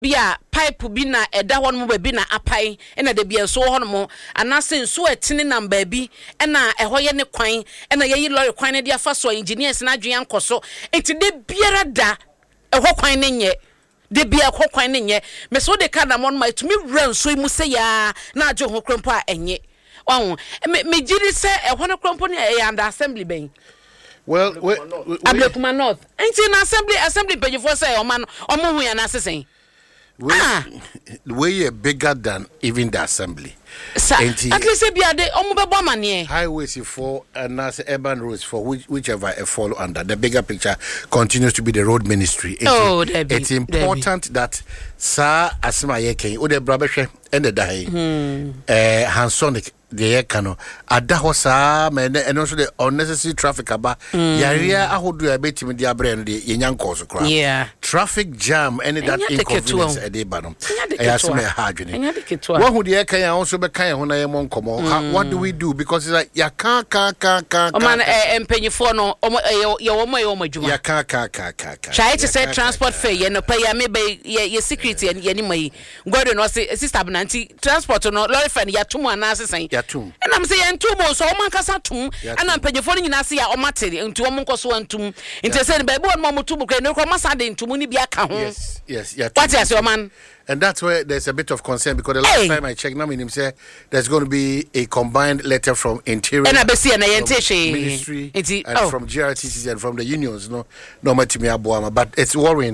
bia pipe bi na eda hɔ no ba bi na apai na de bia so hɔ no mo anase nso etini number bi na ɛhɔ ye ne kwan na ye lorry kwan ne de afa so engineers na adwen ankoso enti de biara da ɛhɔ kwan ne nye de bia ɛhɔ kwan ne nye me so de ka na mo no ma etumi wura nso mu se ya na adwo ho krompo a enye ɔn me giri se ɛhɔ no krompo ne ɛyɛ under assembly ben. Well, Ablekuma North. Enti na assembly pejifo say omo hu ya na sesen. We are bigger than even the assembly. At least be ade omo bebo amane. Highways for and urban roads for whichever I follow under. The bigger picture continues to be the road ministry. It's important that Sir Asma Yeken o de brabehwe and the die. Hansonic the Ekano Adahosa and also the unnecessary traffic aba Yaria ahodu abetimi dia brand the yenyan cause crap. Yeah. Traffic jam and that inconvenience a day banom. Ayasme hardware. What would the Ekaya also be kind when I am on common? What do we do? Because it's like ya can man empenyi for no your juma. Ya can try to say transport fare ye no pay ya maybe ye security and ye anyway. God no say sister Nanti transport no lorry fan ya tumu anase say. And I'm saying 2 months, so man can tum, and I'm paying for you. I see our material into a monk or so and tum. Into saying, baby, one moment to book, no come into Munibiaka. Yes. What is your man? And that's where there's a bit of concern because the last time I checked, him say there's going to be a combined letter from Interior and Ministry and from GRTC and from the unions. No Matimi but it's worrying.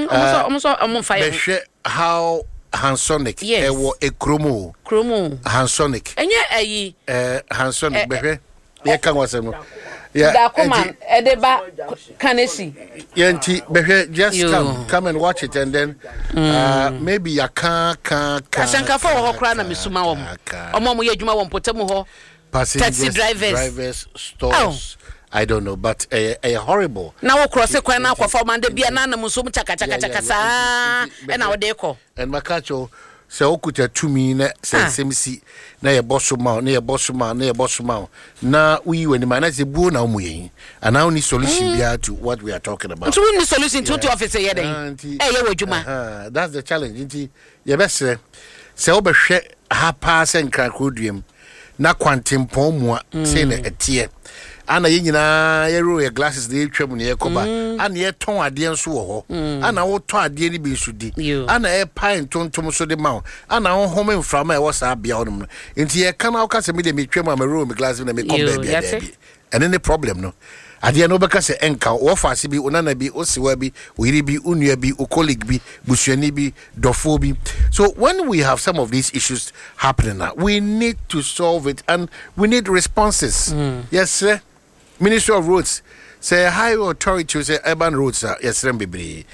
How Hansonic, a chromo, Hansonic, and yet Hansonic, baby. Yeah, can was yeah, come on, Edeba Kanesi. Yanti, just come and watch it, and then maybe ya can. Sanka for Hokrana Misuma, or Momo Yajuma won't put them ho. Taxi drivers, stores. I don't know, but a horrible. Now cross the corner for Monday be an animal so much and our deco. And Makacho, so could a 2 minute same see near Bossuma, near Bossuma. Now we when the man is a boon now we and only solution be to what we are talking about. So the solution to officer Juma. That's the challenge. You best say over half pass and crackudium. Na quantum pomwa saying a tear. Ana yina yero your glasses the twem ne yakoba ana ye ton ade nso wo ho ana wo ton ade ni bi sudi ana e pine tontom so de ma ana wo home mframa e wo sa bia onum no enti ye kana wo kase me de me twem ma ro me glasses na me come baby and any problem no ade no beka se enka wo faase bi onana bi osiwa bi oyiri bi onua bi o colleague bi busuani bi dofo bi. So when we have some of these issues happening now, we need to solve it and we need responses. Yes sir. Ministry of Roads say high authority say urban roads are yes remember